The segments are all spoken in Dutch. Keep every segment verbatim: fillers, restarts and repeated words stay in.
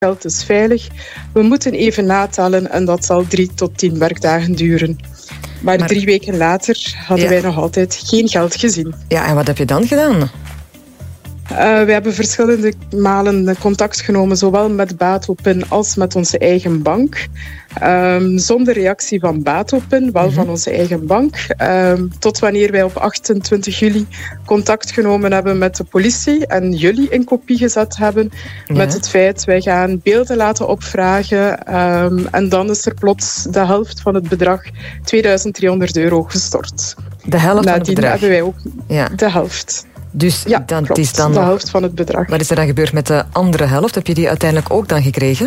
geld is veilig. We moeten even natellen en dat zal drie tot tien werkdagen duren. Maar, maar drie weken later hadden ja. wij nog altijd geen geld gezien. Ja, en wat heb je dan gedaan? Uh, we hebben verschillende malen contact genomen, zowel met Batopin als met onze eigen bank. Um, zonder reactie van Batopin, wel mm-hmm. van onze eigen bank. Um, tot wanneer wij op achtentwintig juli contact genomen hebben met de politie en jullie in kopie gezet hebben. Ja. Met het feit, wij gaan beelden laten opvragen. Um, en dan is er plots de helft van het bedrag, tweeduizend driehonderd euro, gestort. De helft Nadien van het bedrag? Hebben wij ook ja. de helft. Dus ja, dan, klopt, het is dan de helft van het bedrag. Wat is er dan gebeurd met de andere helft? Heb je die uiteindelijk ook dan gekregen?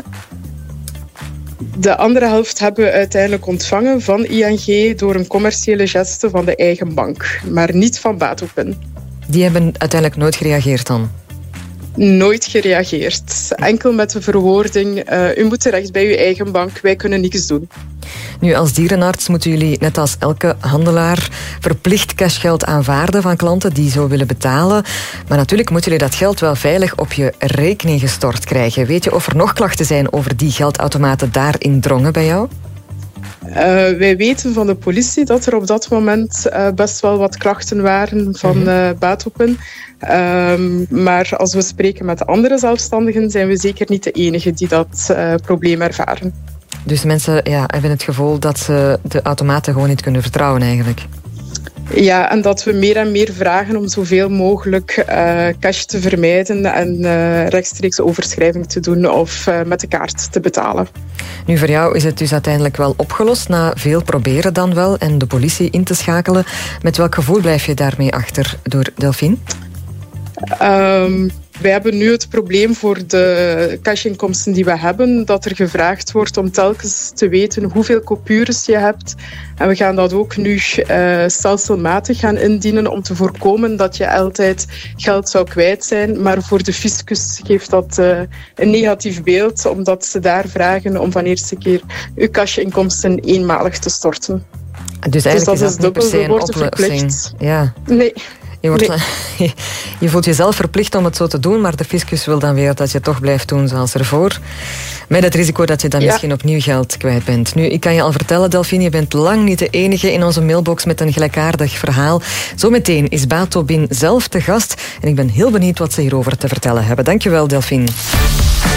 De andere helft hebben we uiteindelijk ontvangen van I N G door een commerciële geste van de eigen bank, maar niet van Batopin. Die hebben uiteindelijk nooit gereageerd dan? Nooit gereageerd. Enkel met de verwoording, uh, u moet terecht bij uw eigen bank, wij kunnen niks doen. Nu, als dierenarts moeten jullie, net als elke handelaar, verplicht cashgeld aanvaarden van klanten die zo willen betalen. Maar natuurlijk moeten jullie dat geld wel veilig op je rekening gestort krijgen. Weet je of er nog klachten zijn over die geldautomaten daarin drongen bij jou? Uh, wij weten van de politie dat er op dat moment uh, best wel wat klachten waren van uh, Batopin. Um, maar als we spreken met andere zelfstandigen zijn we zeker niet de enige die dat uh, probleem ervaren. Dus mensen ja, hebben het gevoel dat ze de automaten gewoon niet kunnen vertrouwen eigenlijk? Ja, en dat we meer en meer vragen om zoveel mogelijk uh, cash te vermijden en uh, rechtstreeks overschrijving te doen of uh, met de kaart te betalen. Nu, voor jou is het dus uiteindelijk wel opgelost, na veel proberen dan wel en de politie in te schakelen. Met welk gevoel blijf je daarmee achter door Delphine? Um, wij hebben nu het probleem voor de cashinkomsten die we hebben, dat er gevraagd wordt om telkens te weten hoeveel coupures je hebt. En we gaan dat ook nu uh, stelselmatig gaan indienen om te voorkomen dat je altijd geld zou kwijt zijn. Maar voor de fiscus geeft dat uh, een negatief beeld, omdat ze daar vragen om van eerste keer uw cashinkomsten eenmalig te storten. Dus eigenlijk dus dat is dat niet per se een oplossing. Ja. Nee. Je, wordt, nee. je voelt jezelf verplicht om het zo te doen, maar de fiscus wil dan weer dat je het toch blijft doen zoals ervoor. Met het risico dat je dan ja. misschien opnieuw geld kwijt bent. Nu, ik kan je al vertellen, Delphine, je bent lang niet de enige in onze mailbox met een gelijkaardig verhaal. Zometeen is Batopin zelf te gast en ik ben heel benieuwd wat ze hierover te vertellen hebben. Dankjewel, Delphine.